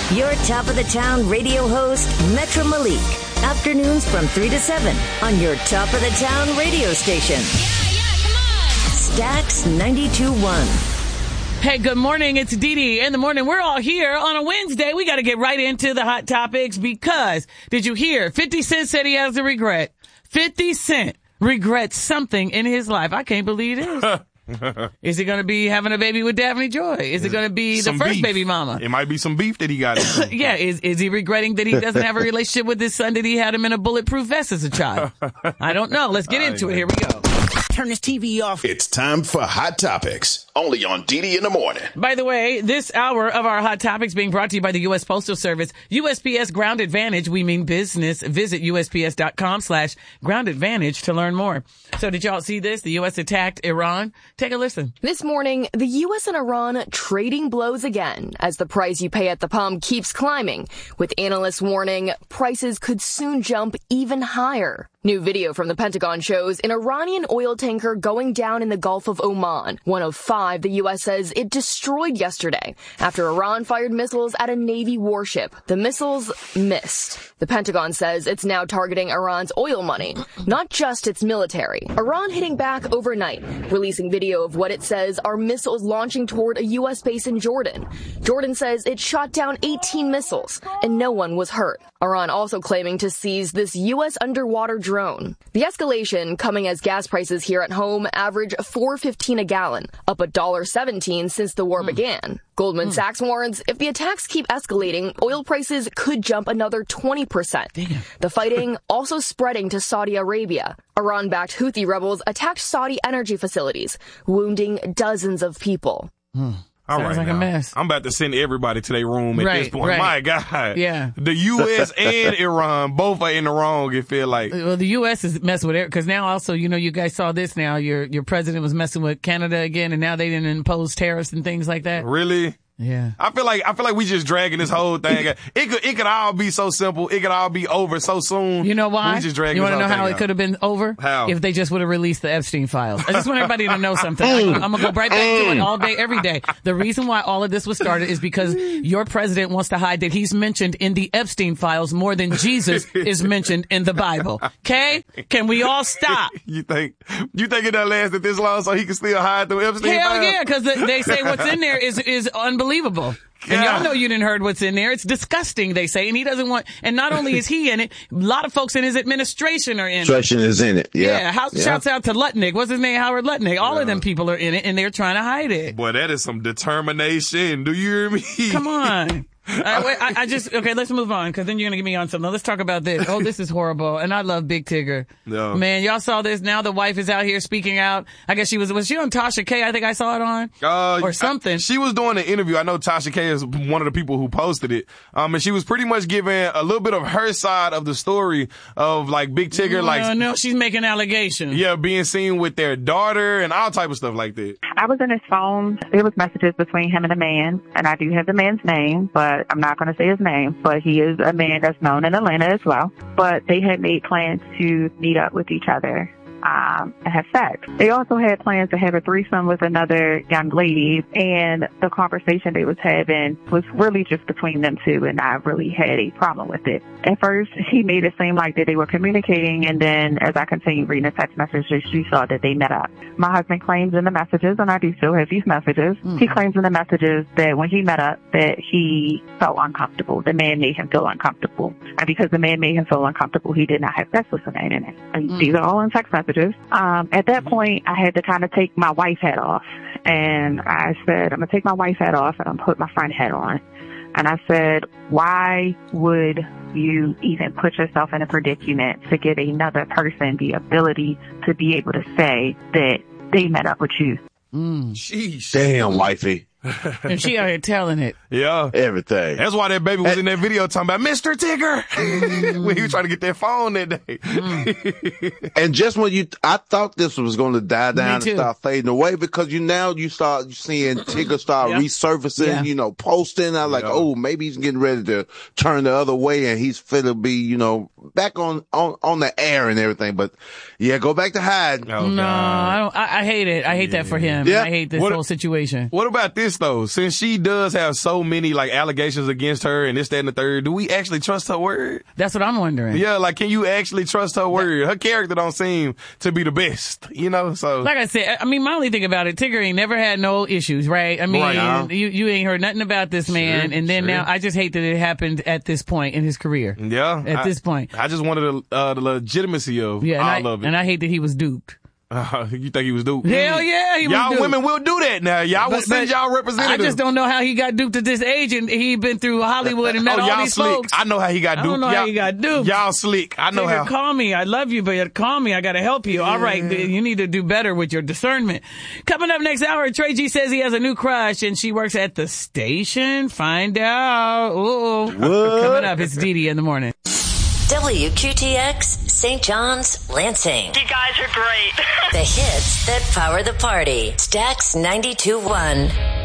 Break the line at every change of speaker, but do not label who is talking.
Your top of the town radio host, Metro Malik. Afternoons from 3 to 7 on your top of the town radio station.
Yeah, come on.
Stax 92.1.
Hey, good morning. It's Dee Dee in the morning. We're all here on a Wednesday. We got to get right into the hot topics because, did you hear? 50 Cent said he has a regret. 50 Cent regrets something in his life. I can't believe this. Is he going to be having a baby with Daphne Joy? Is it going to be the first baby mama?
It might be some beef that he got into.
Yeah, is he regretting that he doesn't have a relationship with his son, that he had him in a bulletproof vest as a child? I don't know. Let's get into it. Here we go.
Turn this TV off.
It's time for Hot Topics, only on DD in the Morning.
By the way, this hour of our Hot Topics being brought to you by the U.S. Postal Service. USPS Ground Advantage, we mean business. Visit USPS.com/Ground Advantage to learn more. So did y'all see this? The U.S. attacked Iran. Take a listen.
This morning, the U.S. and Iran trading blows again as the price you pay at the pump keeps climbing, with analysts warning prices could soon jump even higher. New video from the Pentagon shows an Iranian oil tanker going down in the Gulf of Oman, one of 5 the U.S. says it destroyed yesterday after Iran fired missiles at a Navy warship. The missiles missed. The Pentagon says it's now targeting Iran's oil money, not just its military. Iran hitting back overnight, releasing video of what it says are missiles launching toward a U.S. base in Jordan. Jordan says it shot down 18 missiles and no one was hurt. Iran also claiming to seize this U.S. underwater drone. The escalation coming as gas prices here at home average $4.15 a gallon, up $1.17 since the war began. Goldman Sachs warns if the attacks keep escalating, oil prices could jump another 20%.
Damn.
The fighting also spreading to Saudi Arabia. Iran-backed Houthi rebels attacked Saudi energy facilities, wounding dozens of people.
All
Sounds
right,
like a mess.
I'm about to send everybody to their room at this point.
Right.
My God.
Yeah.
The U.S. and Iran both are in the wrong, it feel like.
Well, the U.S. is messing with it because now also, you guys saw this now. Your president was messing with Canada again, and now they didn't impose tariffs and things like that.
Really?
Yeah.
I feel like we just dragging this whole thing. It could all be so simple. It could all be over so soon.
You know why?
We just dragging
You want to
this
know
whole
how
thing
it
out.
could have been over?
How?
If they just would have released the Epstein files. I just want everybody to know something. I'm going to go right back to it all day, every day. The reason why all of this was started is because your president wants to hide that he's mentioned in the Epstein files more than Jesus is mentioned in the Bible. Okay? Can we all stop?
You think it done lasted this long so he can still hide the Epstein
Hell
files?
yeah, because they say what's in there is unbelievable. And y'all know you didn't heard what's in there. It's disgusting, they say. And he doesn't want, and not only is he in it, a lot of folks in his administration are in it.
Administration is in it. Yeah.
Shouts out to Lutnick. What's his name? Howard Lutnick. All of them people are in it and they're trying to hide it.
Boy, that is some determination. Do you hear me?
Come on. Okay, let's move on because then you're going to get me on something. Let's talk about this. Oh, this is horrible. And I love Big Tigger.
No.
Man, y'all saw this. Now the wife is out here speaking out. I guess was she on Tasha K? I think I saw it on. Or something.
She was doing an interview. I know Tasha K is one of the people who posted it. And she was pretty much giving a little bit of her side of the story of like Big Tigger.
No, she's making allegations.
Yeah, being seen with their daughter and all type of stuff like that.
I was in his phone. There was messages between him and a man, and I do have the man's name, but I'm not going to say his name. But he is a man that's known in Atlanta as well. But they had made plans to meet up with each other and have sex. They also had plans to have a threesome with another young lady, and the conversation they was having was really just between them two, and I really had a problem with it. At first, he made it seem like that they were communicating, and then as I continued reading the text messages, she saw that they met up. My husband claims in the messages, and I do still have these messages, he claims in the messages that when he met up, that he felt uncomfortable. The man made him feel uncomfortable. And because the man made him feel uncomfortable, he did not have sex with the man in it. And these are all in text messages. At that point, I had to kind of take my wife hat off. And I said, I'm going to take my wife hat off and I'm going to put my friend hat on. And I said, why would you even put yourself in a predicament to give another person the ability to be able to say that they met up with you?
Sheesh.
Damn, wifey.
And she out here telling it.
Yeah.
Everything.
That's why that baby was in that video talking about Mr. Tigger when he was trying to get that phone that day.
And just when I thought this was going to die down and
too.
start fading away because you start seeing Tigger start resurfacing, posting. I'm like, oh, maybe he's getting ready to turn the other way and he's finna be, back on the air and everything. But yeah, go back to hiding.
Oh,
No,
God.
I hate it. I hate that for him.
Yeah.
I hate this whole situation.
What about this though. Since she does have so many like allegations against her and this, that, and the third, do we actually trust her word?
That's what I'm wondering.
Yeah, like, can you actually trust her word? Her character don't seem to be the best, you know? So,
like I said, I mean, my only thing about it, Tigger ain't never had no issues, right? I mean, you ain't heard nothing about this man, and then now I just hate that it happened at this point in his career.
Yeah.
At this point.
I just wanted the legitimacy of all of it.
And I hate that he was duped.
You think he was duped?
Hell yeah, he was
y'all
duped.
Women will do that now. Y'all will send y'all representatives.
I just don't know how he got duped at this age, and he been through Hollywood and met all these
slick.
folks.
I know how he got duped.
I don't know how he got duped.
Y'all slick. I know how.
Call me. I love you, but call me. I got to help you. All right. You need to do better with your discernment. Coming up next hour, Trey G says he has a new crush, and she works at the station. Find out. Ooh. Coming up, it's Dee in the morning.
WQTX, St. John's, Lansing.
You guys are great.
The hits that power the party. Stax 92.1.